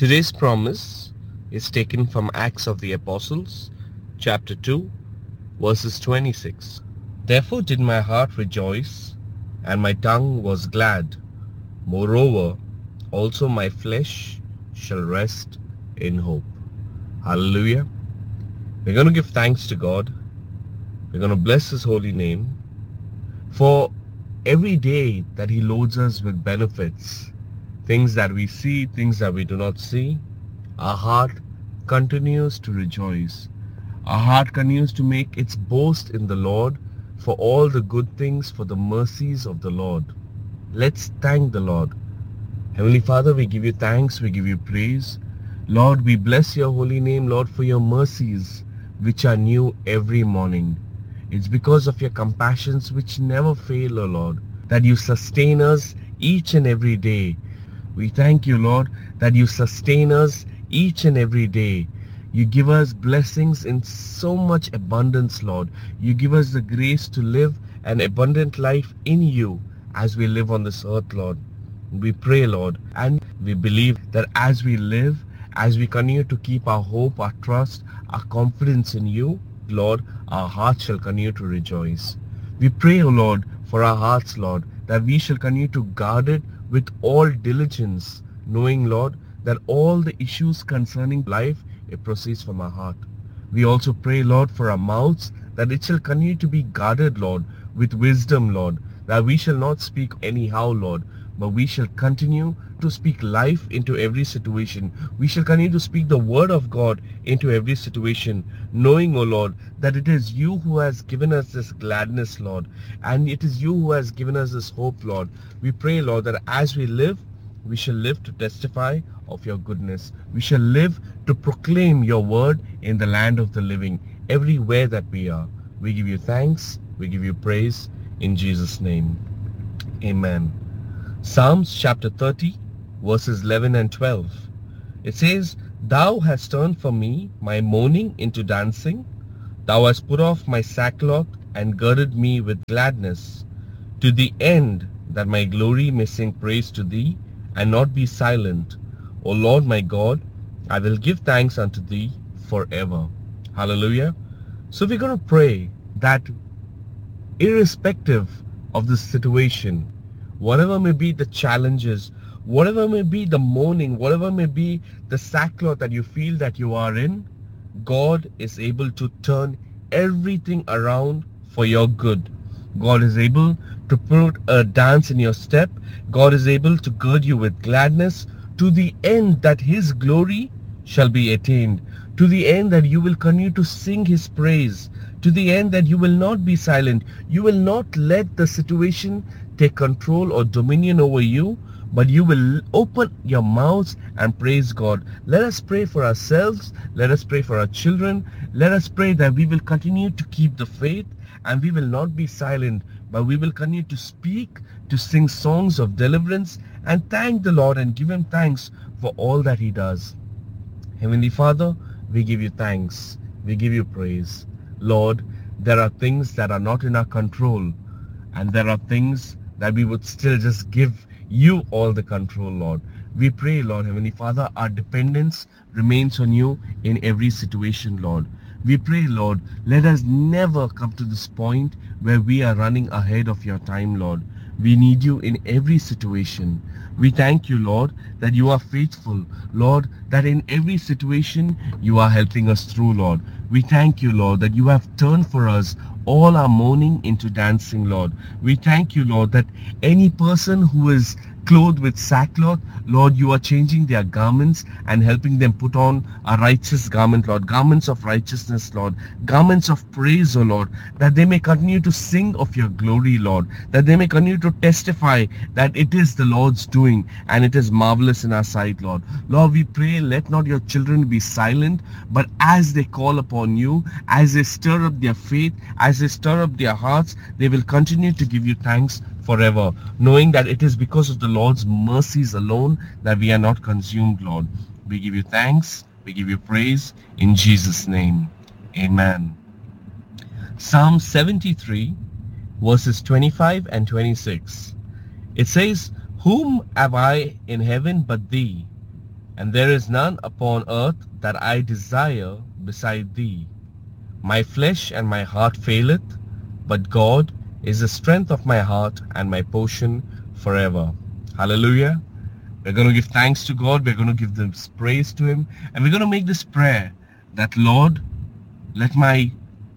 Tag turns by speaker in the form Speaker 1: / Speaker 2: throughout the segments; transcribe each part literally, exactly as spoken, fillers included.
Speaker 1: Today's promise is taken from Acts of the Apostles, chapter two, verses twenty-six. Therefore did my heart rejoice, and my tongue was glad. Moreover, also my flesh shall rest in hope. Hallelujah. We're going to give thanks to God. We're going to bless His holy name for every day that He loads us with benefits. Things that we see, things that we do not see. Our heart continues to rejoice. Our heart continues to make its boast in the Lord for all the good things, for the mercies of the Lord. Let's thank the Lord. Heavenly Father, we give you thanks, we give you praise. Lord, we bless your holy name, Lord, for your mercies, which are new every morning. It's because of your compassions which never fail, O Lord, that you sustain us each and every day. We thank you, Lord, that you sustain us each and every day. You give us blessings in so much abundance, Lord. You give us the grace to live an abundant life in you as we live on this earth, Lord. We pray, Lord, and we believe that as we live, as we continue to keep our hope, our trust, our confidence in you, Lord, our hearts shall continue to rejoice. We pray, O Lord, for our hearts, Lord, that we shall continue to guard it with all diligence, knowing, Lord, that all the issues concerning life, it proceeds from our heart. We also pray, Lord, for our mouths, that it shall continue to be guarded, Lord, with wisdom, Lord, that we shall not speak anyhow, Lord, but we shall continue to speak life into every situation. We shall continue to speak the word of God into every situation, knowing, O Lord, that it is you who has given us this gladness, Lord, and it is you who has given us this hope, Lord. We pray, Lord, that as we live, we shall live to testify of your goodness. We shall live to proclaim your word in the land of the living, everywhere that we are. We give you thanks, we give you praise, in Jesus' name. Amen. Psalms chapter thirty, verses eleven and twelve. It says, Thou hast turned for me my mourning into dancing. Thou hast put off my sackcloth and girded me with gladness, to the end that my glory may sing praise to thee and not be silent. O Lord my God, I will give thanks unto thee forever. Hallelujah. So we're going to pray that irrespective of the situation, whatever may be the challenges, whatever may be the mourning, whatever may be the sackcloth that you feel that you are in, God is able to turn everything around for your good. God is able to put a dance in your step. God is able to gird you with gladness, to the end that His glory shall be attained, to the end that you will continue to sing His praise, to the end that you will not be silent. You will not let the situation take control or dominion over you, but you will open your mouths and praise God. Let us pray for ourselves. Let us pray for our children. Let us pray that we will continue to keep the faith, and we will not be silent, but we will continue to speak, to sing songs of deliverance, and thank the Lord and give Him thanks for all that He does. Heavenly Father, we give you thanks. We give you praise. Lord, there are things that are not in our control, and there are things that we would still just give you all the control, Lord. We pray, Lord, Heavenly Father, our dependence remains on you in every situation, Lord. We pray, Lord, let us never come to this point where we are running ahead of your time, Lord. We need you in every situation. We thank you, Lord, that you are faithful, Lord, that in every situation you are helping us through, Lord. We thank you, Lord, that you have turned for us all our mourning into dancing, Lord. We thank you, Lord, that any person who is clothed with sackcloth, Lord, you are changing their garments and helping them put on a righteous garment, Lord, garments of righteousness, Lord, garments of praise, O Lord, that they may continue to sing of your glory, Lord, that they may continue to testify that it is the Lord's doing and it is marvelous in our sight, Lord. Lord, we pray, let not your children be silent, but as they call upon you, as they stir up their faith, as they stir up their hearts, they will continue to give you thanks forever, knowing that it is because of the Lord's mercies alone that we are not consumed, Lord. We give you thanks, we give you praise, in Jesus' name. Amen. Psalm seventy-three, verses twenty-five and twenty-six. It says, Whom have I in heaven but thee? And there is none upon earth that I desire beside thee. My flesh and my heart faileth, but God is the strength of my heart and my portion forever. Hallelujah. We're going to give thanks to God. We're going to give this praise to Him. And we're going to make this prayer that, Lord, let my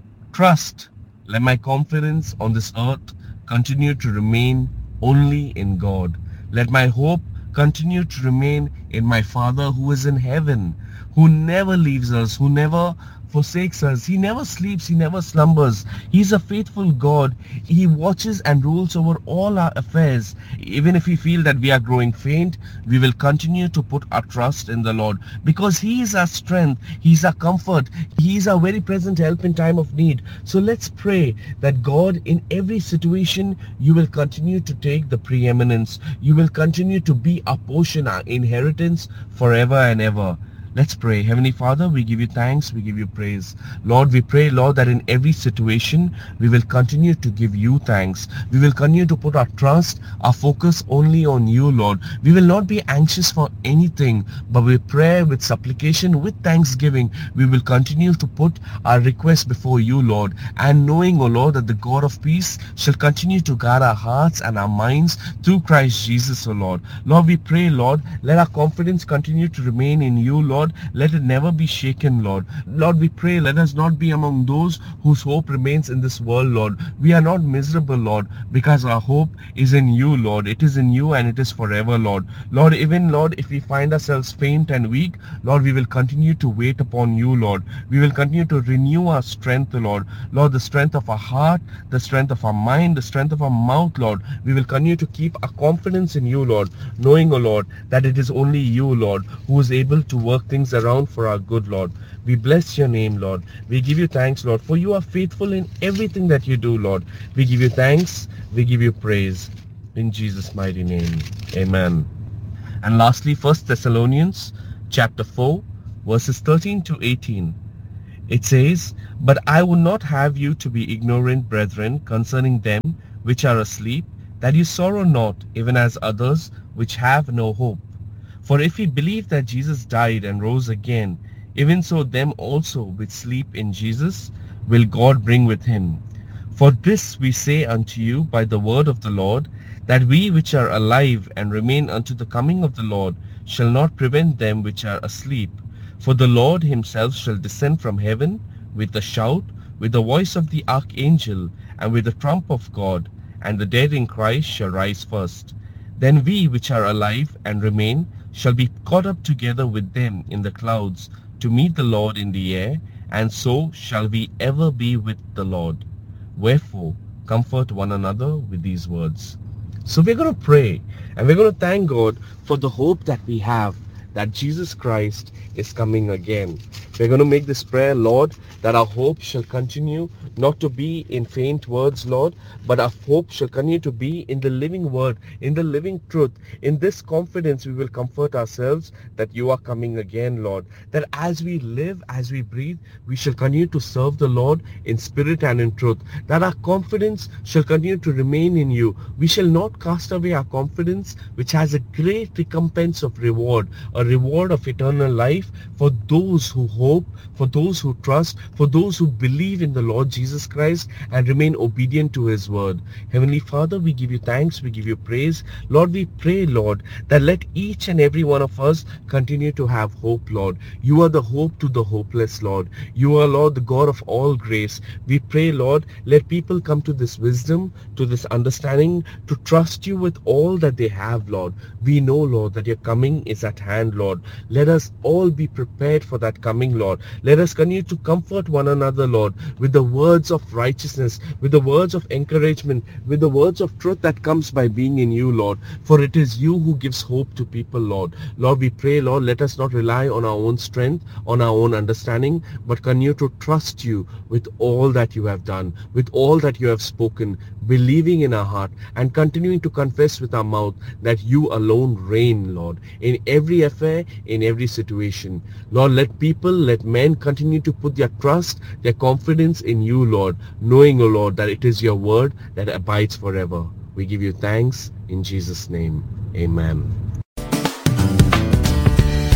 Speaker 1: trust, let my confidence on this earth continue to remain only in God. Let my hope continue to remain in my Father who is in heaven, who never leaves us, who never forsakes us. He never sleeps. He never slumbers. He's a faithful God. He watches and rules over all our affairs. Even if we feel that we are growing faint, we will continue to put our trust in the Lord, because He is our strength. He's our comfort. He is our very present help in time of need. So let's pray that God, in every situation, you will continue to take the preeminence. You will continue to be our portion, our inheritance forever and ever. Let's pray. Heavenly Father, we give you thanks, we give you praise. Lord, we pray, Lord, that in every situation, we will continue to give you thanks. We will continue to put our trust, our focus only on you, Lord. We will not be anxious for anything, but with prayer, with supplication, with thanksgiving, we will continue to put our requests before you, Lord. And knowing, O Lord, that the God of peace shall continue to guard our hearts and our minds through Christ Jesus, O Lord. Lord, we pray, Lord, let our confidence continue to remain in you, Lord. Let it never be shaken, Lord. Lord, we pray, let us not be among those whose hope remains in this world, Lord. We are not miserable, Lord, because our hope is in you, Lord. It is in you and it is forever, Lord. Lord, even, Lord, if we find ourselves faint and weak, Lord, we will continue to wait upon you, Lord. We will continue to renew our strength, Lord. Lord, the strength of our heart, the strength of our mind, the strength of our mouth, Lord. We will continue to keep our confidence in you, Lord, knowing, O Lord, that it is only you, Lord, who is able to work things around for our good, Lord. We bless your name, Lord. We give you thanks, Lord, for you are faithful in everything that you do, Lord. We give you thanks. We give you praise. In Jesus' mighty name. Amen. And lastly, First Thessalonians chapter four, verses thirteen to eighteen. It says, "But I would not have you to be ignorant, brethren, concerning them which are asleep, that you sorrow not, even as others which have no hope. For if we believe that Jesus died and rose again, even so them also which sleep in Jesus will God bring with him. For this we say unto you by the word of the Lord, that we which are alive and remain unto the coming of the Lord shall not prevent them which are asleep. For the Lord himself shall descend from heaven with a shout, with the voice of the archangel, and with the trump of God, and the dead in Christ shall rise first. Then we which are alive and remain shall be caught up together with them in the clouds to meet the Lord in the air, and so shall we ever be with the Lord. Wherefore, comfort one another with these words." So we're going to pray, and we're going to thank God for the hope that we have, that Jesus Christ is coming again. We're going to make this prayer, Lord, that our hope shall continue not to be in faint words, Lord, but our hope shall continue to be in the living word, in the living truth. In this confidence, we will comfort ourselves that you are coming again, Lord. That as we live, as we breathe, we shall continue to serve the Lord in spirit and in truth. That our confidence shall continue to remain in you. We shall not cast away our confidence, which has a great recompense of reward, a reward of eternal life for those who hope, for those who trust, for those who believe in the Lord Jesus Christ and remain obedient to his word. Heavenly Father, we give you thanks, we give you praise. Lord, we pray, Lord, that let each and every one of us continue to have hope, Lord. You are the hope to the hopeless, Lord. You are, Lord, the God of all grace. We pray, Lord, let people come to this wisdom, to this understanding, to trust you with all that they have, Lord. We know, Lord, that your coming is at hand, Lord. Let us all be prepared for that coming, Lord. Let us continue to comfort one another, Lord, with the words of righteousness, with the words of encouragement, with the words of truth that comes by being in you, Lord. For it is you who gives hope to people, Lord. Lord, we pray, Lord, let us not rely on our own strength, on our own understanding, but continue to trust you with all that you have done, with all that you have spoken, believing in our heart and continuing to confess with our mouth that you alone reign, Lord, in every affair, in every situation. Lord, let people, let men continue to put their trust, their confidence in you, Lord, knowing, O Lord, that it is your word that abides forever. We give you thanks in Jesus' name. Amen.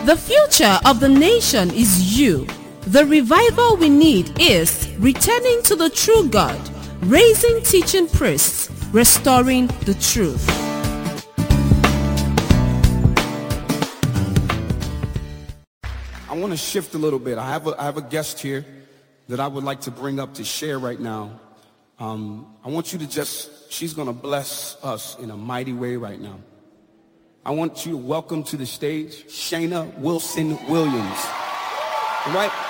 Speaker 2: The future of the nation is you. The revival we need is returning to the true God, raising teaching priests, restoring the truth.
Speaker 3: I want to shift a little bit. I have a, I have a guest here that I would like to bring up to share right now. Um, I want you to just, she's going to bless us in a mighty way right now. I want you to welcome to the stage Shayna Wilson Williams. All right?